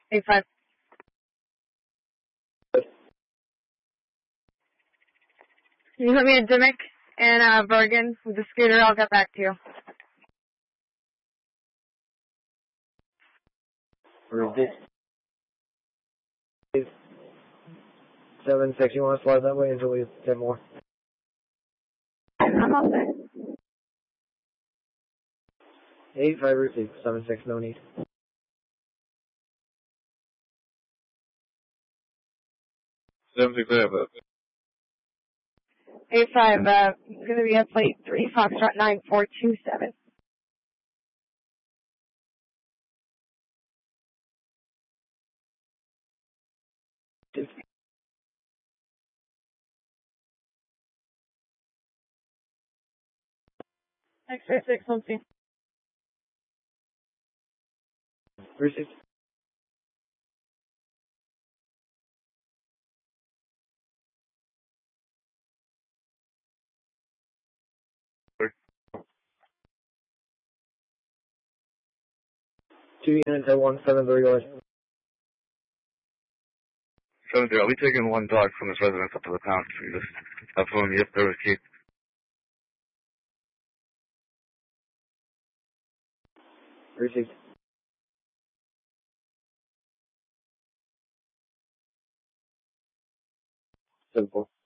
8-5. You put me in Dimmick and Bergen with the scooter. I'll get back to you. Repeat. 7-6, you want to slide that way until we get more? I'm all set. 8-5, receive. 7-6, no need. 7-6, I have that. 8-5, it's going to be at plate 3, Foxtrot 9427. X-ray 6, let's see. Receive. Two units at 173, go ahead. 7-0, I'll be taking one dog from this residence up to the town. You just have fun. Yep, there was Keith. Received. Simple.